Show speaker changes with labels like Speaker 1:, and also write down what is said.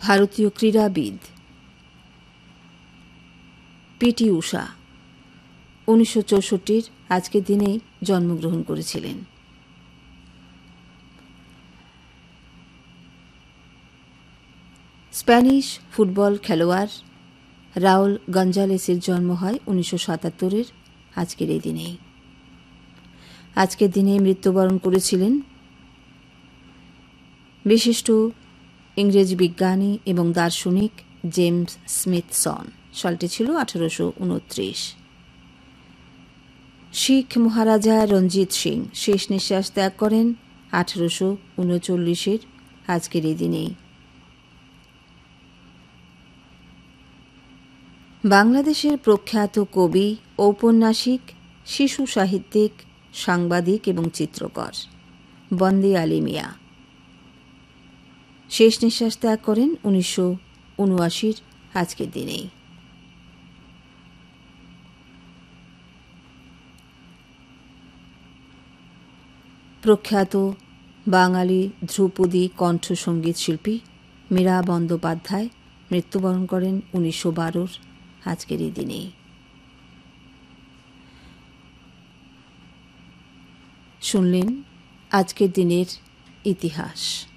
Speaker 1: ভারতীয় ক্রীড়াবিদ পিটি ঊষা 1964 আজকের দিনেই জন্মগ্রহণ করেছিলেন। স্প্যানিশ ফুটবল খেলোয়াড় রাউল গঞ্জালেসের জন্ম হয় 1977 আজকের এই দিনেই। আজকের দিনে মৃত্যুবরণ করেছিলেন বিশিষ্ট ইংরেজি বিজ্ঞানী এবং দার্শনিক জেমস স্মিথসন। সালটি ছিল 1829। শিখ মহারাজা রঞ্জিত সিং শেষ নিঃশ্বাস ত্যাগ করেন 1839 আজকের এই দিনেই। বাংলাদেশের প্রখ্যাত কবি, ঔপন্যাসিক, শিশু সাহিত্যিক, সাংবাদিক এবং চিত্রকর বন্দে আলী মিয়া শেষ নিঃশ্বাস ত্যাগ করেন 1979 আজকের দিনেই। প্রখ্যাত বাঙালি ধ্রুপদী কণ্ঠসঙ্গীত শিল্পী মীরা বন্দ্যোপাধ্যায় মৃত্যুবরণ করেন 1912 আজকের এই দিনেই। শুনলেন আজকের দিনের ইতিহাস।